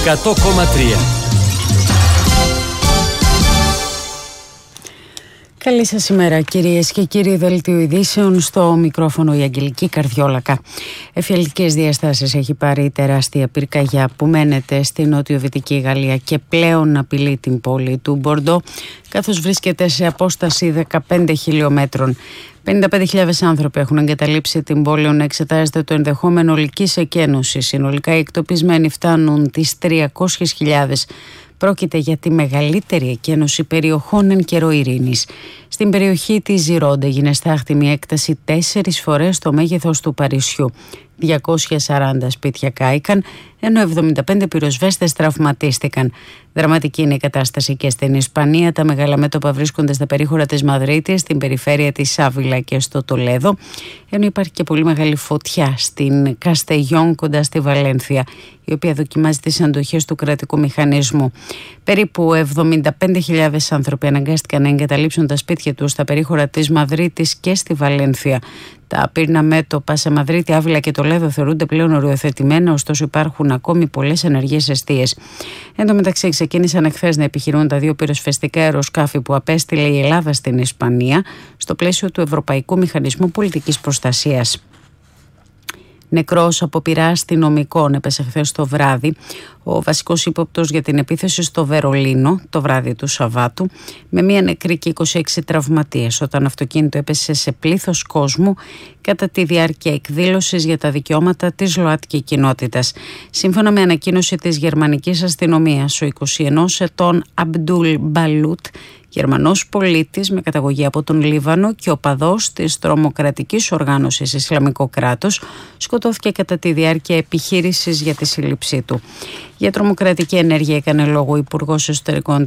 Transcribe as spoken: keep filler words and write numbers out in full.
εκατό κόμμα τρία. Καλή σας ημέρα κυρίες και κύριοι. Δελτίο ειδήσεων, στο μικρόφωνο η Αγγελική Καρδιόλακα. Εφιαλτικές διαστάσεις έχει πάρει η τεράστια πυρκαγιά που μένεται στη νοτιοδυτική Γαλλία και πλέον απειλεί την πόλη του Μπορντό, καθώς βρίσκεται σε απόσταση δεκαπέντε χιλιόμετρων. πενήντα πέντε χιλιάδες άνθρωποι έχουν εγκαταλείψει την πόλη, να εξετάζεται το ενδεχόμενο ολικής εκένωσης. Συνολικά οι εκτοπισμένοι φτάνουν τις τριακόσιες χιλιάδες. Πρόκειται για τη μεγαλύτερη εκένωση περιοχών εν καιρό ειρήνης. Στην περιοχή της Ζιρόντα έγινε στάχτη μια έκταση τέσσερις φορές το μέγεθος του Παρισιού. διακόσια σαράντα σπίτια κάηκαν, ενώ εβδομήντα πέντε πυροσβέστες τραυματίστηκαν. Δραματική είναι η κατάσταση και στην Ισπανία. Τα μεγάλα μέτωπα βρίσκονται στα περίχωρα της Μαδρίτης, στην περιφέρεια της Άβυλα και στο Τολέδο, ενώ υπάρχει και πολύ μεγάλη φωτιά στην Καστεγιόν κοντά στη Βαλένθια, η οποία δοκιμάζει τις αντοχές του κρατικού μηχανισμού. Περίπου εβδομήντα πέντε χιλιάδες άνθρωποι αναγκάστηκαν να εγκαταλείψουν τα σπίτια τους στα περίχωρα της Μαδρίτης και στη Βαλένθια. Τα πύρνα μέτωπα σε Μαδρίτη, Άβυλα και Τολέδο θεωρούνται πλέον οριοθετημένα, ωστόσο υπάρχουν ακόμη πολλές ενεργές εστίες. Εν τω μεταξύ, ξεκίνησαν εχθές να επιχειρούν τα δύο πυροσβεστικά αεροσκάφη που απέστειλε η Ελλάδα στην Ισπανία στο πλαίσιο του Ευρωπαϊκού Μηχανισμού Πολιτικής Προστασίας. Νεκρός από πειρά αστυνομικών έπεσε χθες το βράδυ ο βασικός ύποπτος για την επίθεση στο Βερολίνο το βράδυ του Σαββάτου, με μία νεκρή και είκοσι έξι τραυματίες, όταν αυτοκίνητο έπεσε σε πλήθος κόσμου κατά τη διάρκεια εκδήλωσης για τα δικαιώματα της ΛΟΑΤΚΙ κοινότητας. Σύμφωνα με ανακοίνωση της γερμανικής αστυνομίας, ο είκοσι ενός ετών Αμπντούλ Μπαλούτ, Γερμανός πολίτης με καταγωγή από τον Λίβανο και οπαδός της τρομοκρατικής οργάνωσης Ισλαμικό κράτος, σκοτώθηκε κατά τη διάρκεια επιχείρησης για τη σύλληψή του. Για τρομοκρατική ενέργεια έκανε λόγο ο Υπουργός Εσωτερικών